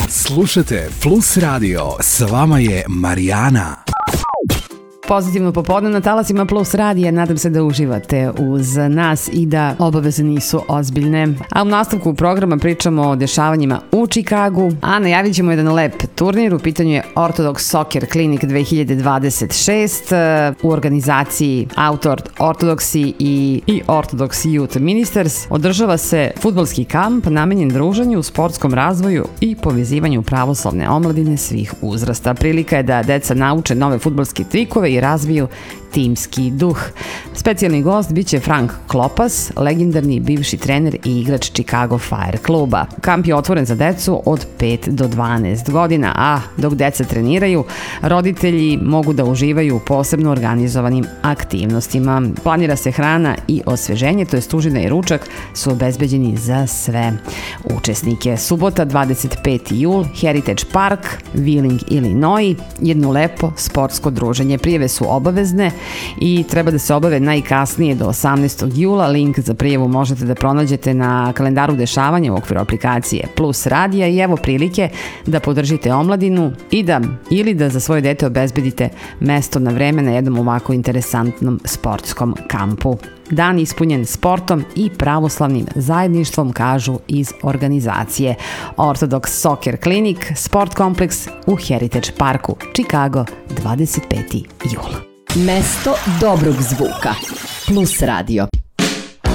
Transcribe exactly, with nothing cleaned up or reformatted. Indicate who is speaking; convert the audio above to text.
Speaker 1: Slušajte Plus Radio, s vama je Marijana.
Speaker 2: Pozitivno popodne na talasima Plus radija, nadam se da uživate uz nas i da obaveze nisu ozbiljne. A u nastavku programa pričamo o dešavanjima u Čikagu, a najavit ćemo jedan lep turnir, u pitanju je Orthodox Soccer Clinic dve hiljade dvadeset šest u organizaciji Autor Orthodoxy i, i Orthodox Youth Ministers. Održava se fudbalski kamp namenjen druženju, sportskom razvoju i povezivanju pravoslavne omladine svih uzrasta. Prilika je da deca nauče nove fudbalske trikove i razviju timski duh. Specijalni gost biće Frank Klopas, legendarni bivši trener i igrač Chicago Fire kluba. Kamp je otvoren za decu od pet do dvanaest godina, a dok deca treniraju, roditelji mogu da uživaju u posebno organizovanim aktivnostima. Planira se hrana i osveženje, to je užina i ručak su obezbeđeni za sve učesnike. Subota dvadeset peti jul, Heritage Park, Wheeling, Illinois, jedno lepo sportsko druženje. Prijave su obavezne i treba da se obave najkasnije do osamnaestog jula. Link za prijavu možete da pronađete na kalendaru dešavanja u okviru aplikacije Plus radija i evo prilike da podržite omladinu i da ili da za svoje dete obezbedite mesto na vreme na jednom ovako interesantnom sportskom kampu. Dan ispunjen sportom i pravoslavnim zajedništvom, kažu iz organizacije Orthodox Soccer Clinic, sport kompleks u Heritage Parku, Chicago, dvadeset peti jul.
Speaker 3: Mesto dobrog zvuka. Plus radio.